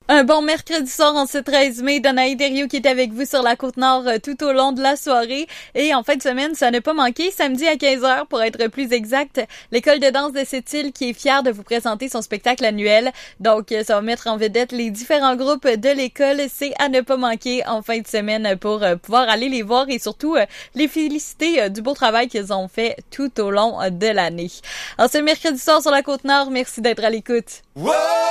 Un bon mercredi soir en ce 13 mai, Danaï Thériault qui est avec vous sur la Côte-Nord tout au long de la soirée. Et en fin de semaine, ça n'a pas manqué, samedi à 15h pour être plus exact, l'école de danse de Sept-Îles qui est fière de vous présenter son spectacle annuel. Donc, ça va mettre en vedette les différents groupes de l'école. C'est à ne pas manquer en fin de semaine pour pouvoir aller les voir et surtout les féliciter du beau travail qu'ils ont fait tout au long de l'année. Alors, ce mercredi soir sur la Côte-Nord, merci d'être à l'écoute. Wow!